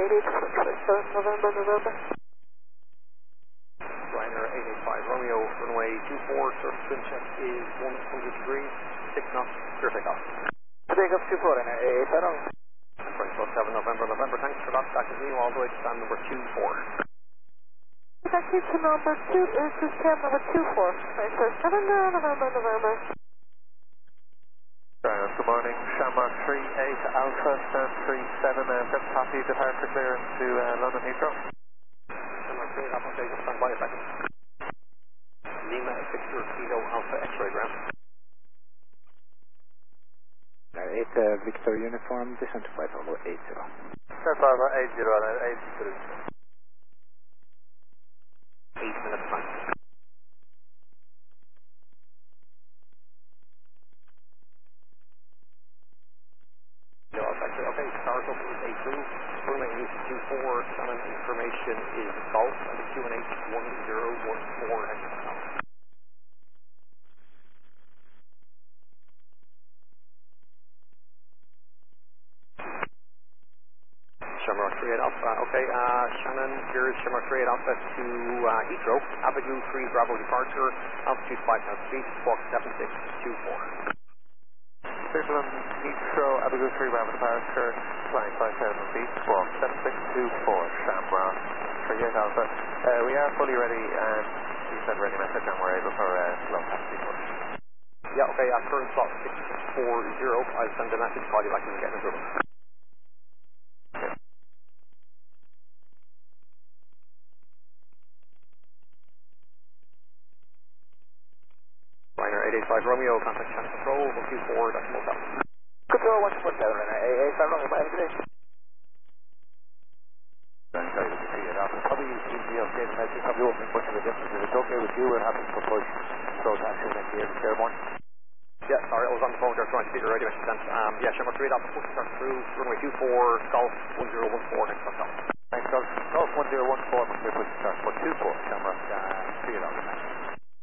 November. Ryanair 885 Romeo, runway 24, surface wind check is 100 degrees, 6 knots, clear takeoff. Take up 24 Ryanair 885. Flight 7 November, thanks for that, back to you all the way to stand number 24. Back to number 2, this is cam number 24. Right, so 7 November. Good morning, Shamrock 38 Alpha, stand 37, just copy departure clearance to London Heathrow. Shamrock 38 Alpha, okay, just stand by a second. Lima Victor Kilo Alpha X-ray ground. 8 Victor Uniform, descent to flight level 80. Sir Bravo 80, 83. 8 minutes time. Okay, start up is A2, runway is 24, Shannon information is Golf, and the QNH 1014 hexagon. Shamrock 38 Alpha, okay, Shannon, here's Shamrock 38 Alpha to Heathrow, Avenue 3 Bravo departure, altitude 5,000 feet, squawk 7624. Cleveland Heathrow, Avenue 3 Bravo departure, flying 5,000 feet, squawk 7624, Shamrock 38 Alpha. We are fully ready and we send ready message and we're able for slow taxi for. Yeah, okay, current slot 640, I'll send a message, call you back when we get into it. Ryanair 885 Romeo, contact channel control, 124, decimal 7. Control 147 Ryanair 885 Romeo, by today. Probably easy okay to message, probably opening push the distance. If it's okay with you, we're happy to push slow taxi and the airborne. Yeah, sorry, I was on the phone there trying to see the radio message sent. Yeah, Shamrock 38 Alpha, push start through, runway 24, Golf 1014, next stop.